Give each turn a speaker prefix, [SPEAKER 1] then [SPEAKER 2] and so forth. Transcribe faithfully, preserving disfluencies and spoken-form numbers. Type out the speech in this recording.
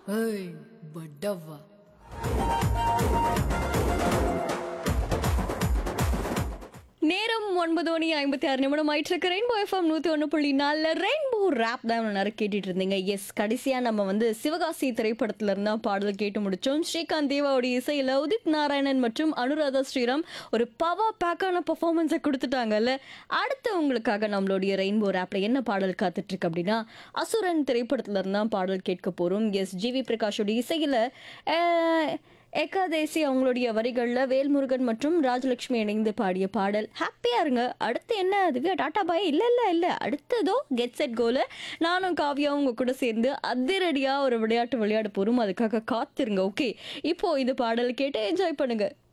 [SPEAKER 1] ஏய் பட்டவா.
[SPEAKER 2] நேரம் ஒன்பது மணி ஐம்பத்தி ஆறு நிமிடம் ஆயிட்டு இருக்கு. ரெயின்போ எஃப்எம் நூத்தி ஒன்று புள்ளி நாலுல ரெயின்போ ரேப் தான் நேரம் கேட்டுட்டு இருந்தீங்க. எஸ், கடைசியா நம்ம வந்து சிவகாசி திரைப்படத்துல இருந்தா பாடல் கேட்டு முடிச்சோம். ஸ்ரீகாந்த் தேவாவுடைய இசையில உதித் நாராயணன் மற்றும் அனுராதா ஸ்ரீராம் ஒரு பவர் பேக்கான பெர்ஃபார்மன்ஸை கொடுத்துட்டாங்கல்ல. அடுத்து உங்களுக்காக நம்மளுடைய ரெயின்போ ரேப்ல என்ன பாடல் காத்துட்டு இருக்கு அப்படின்னா, அசுரன் திரைப்படத்துல இருந்தா பாடல் கேட்க போறோம். எஸ், ஜி வி பிரகாஷோட இசையில அஹ், ஏகாதேசி அவங்களுடைய வரிகளில் வேல்முருகன் மற்றும் ராஜலட்சுமி இணைந்து பாடிய பாடல். ஹாப்பியாக இருங்க. அடுத்து என்ன அதுவே டாட்டா பாய்? இல்லை இல்லை இல்லை அடுத்ததோ கெட் செட் கோல நானும் காவியாவும் உங்கள் கூட சேர்ந்து அதிரடியாக ஒரு விளையாட்டு விளையாட போகிறோம். அதுக்காக காத்திருங்க. ஓகே, இப்போ இந்த பாடல் கேட்டு என்ஜாய் பண்ணுங்க.